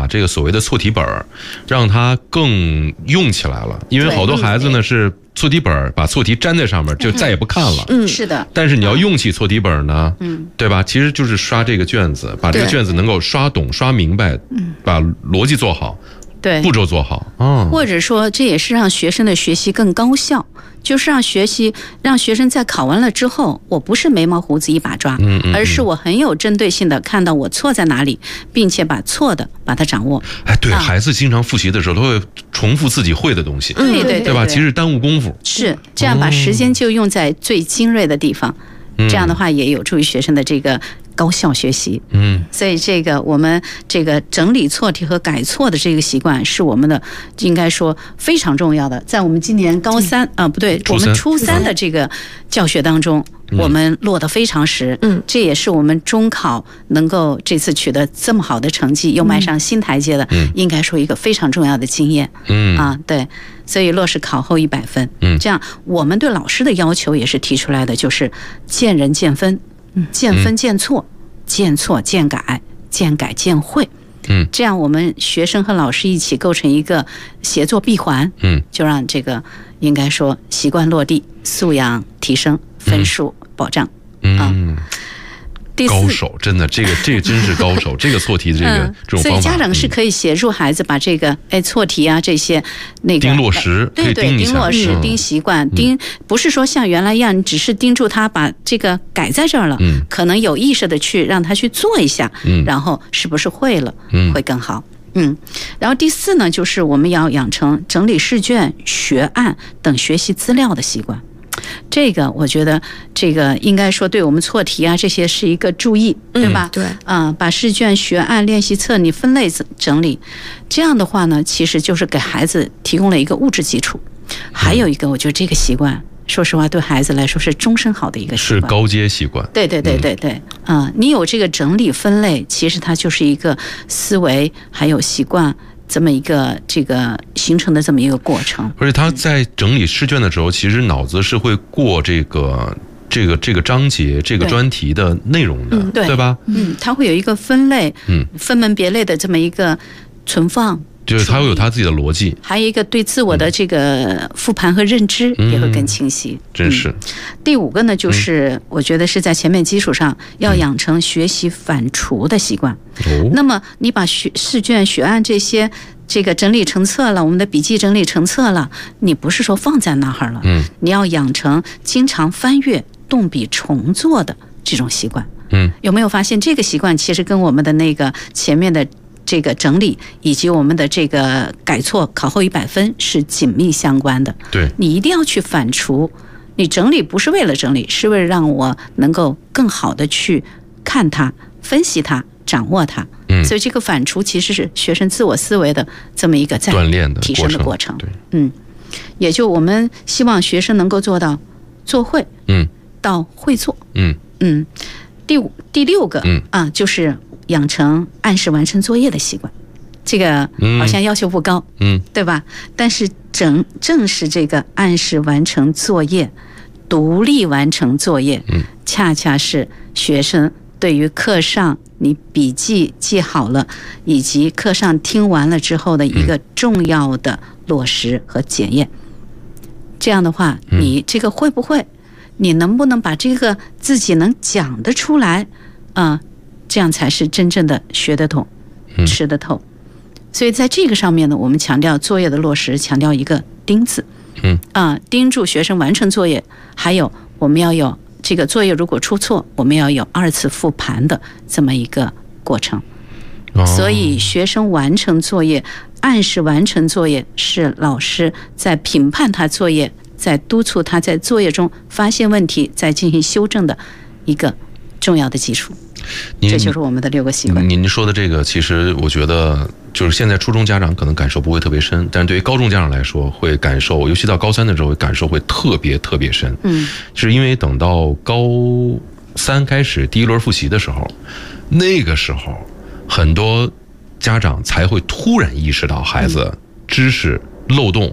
把这个所谓的错题本让它更用起来了，因为好多孩子呢是错题本把错题粘在上面就再也不看了。 是的。 但是你要用起错题本呢，对吧？其实就是刷这个卷子，把这个卷子能够刷懂、刷明白，把逻辑做好， 对， 步骤做好。 或者说这也是让学生的学习更高效。就是让学生在考完了之后，我不是眉毛胡子一把抓，而是我很有针对性的看到我错在哪里，并且把错的把它掌握。 对，孩子经常复习的时候都会重复自己会的东西，对吧？其实耽误功夫。 是这样，把时间就用在最精锐的地方，这样的话也有助于学生的这个高效学习。所以这个我们这个整理错题和改错的这个习惯是我们的应该说非常重要的，在我们今年高三不对，我们初三的这个教学当中，我们落得非常实。这也是我们中考能够这次取得这么好的成绩，又迈上新台阶的，应该说一个非常重要的经验。对，所以落实考后100分。这样我们对老师的要求也是提出来的，就是见人见分，见分见错，见错见改，见改见会。这样我们学生和老师一起构成一个协作闭环。就让这个应该说习惯落地，素养提升，分数保障。 高手，真的，这个真是高手。这个错题的这种方法， 所以家长是可以协助孩子把这个错题啊这些那个盯落实， 对，盯落实，盯习惯，盯不是说像原来一样，你只是盯住他把这个改在这儿了，可能有意识的去让他去做一下，然后是不是会了，会更好。然后第4呢，就是我们要养成整理试卷、学案等学习资料的习惯。这个我觉得这个应该说对我们错题啊这些是一个注意，对吧？ 对， 把试卷、学案、练习册你分类整理，这样的话呢，其实就是给孩子提供了一个物质基础。还有一个，我觉得这个习惯，说实话对孩子来说是终身好的一个习惯， 是高阶习惯。 对，你有这个整理分类，其实它就是一个思维还有习惯这么一个这个形成的这么一个过程。 而且他在整理试卷的时候，其实脑子是会过这个章节、这个专题的内容的，对吧？他会有一个分类，分门别类的这么一个存放。就是他会有他自己的逻辑， 还有一个对自我的这个复盘和认知也会更清晰。 真是。 第5个呢，就是我觉得是在前面基础上要养成学习反刍的习惯。那么你把试卷、学案这个整理成册了，我们的笔记整理成册了，你不是说放在那儿了，你要养成经常翻阅、动笔重做的这种习惯。有没有发现这个习惯其实跟我们的那个前面的这个整理以及我们的这个改错考后100分是紧密相关的。 对， 你一定要去反刍，你整理不是为了整理，是为了让我能够更好的去看它、分析它、掌握它。所以这个反刍其实是学生自我思维的这么一个在锻炼的提升的过程。 对， 也就我们希望学生能够做到做会，到会做。第6个就是养成按时完成作业的习惯。这个好像要求不高，对吧？但是正是这个按时完成作业、独立完成作业，恰恰是学生对于课上你笔记记好了，以及课上听完了之后的一个重要的落实和检验。这样的话，你这个会不会？你能不能把这个自己能讲得出来？这样才是真正的学得懂、吃得透。所以在这个上面呢，我们强调作业的落实，强调一个盯字。盯住学生完成作业，还有我们要有这个作业如果出错，我们要有2次复盘的这么一个过程。所以学生完成作业、按时完成作业，是老师在评判他作业、在督促他在作业中发现问题、再进行修正的一个重要的基础。这就是我们的6个习惯。 您说的这个，其实我觉得就是现在初中家长可能感受不会特别深，但是对于高中家长来说会感受，尤其到高3的时候感受会特别特别深。是因为等到高3开始第1轮复习的时候，那个时候很多家长才会突然意识到孩子知识漏洞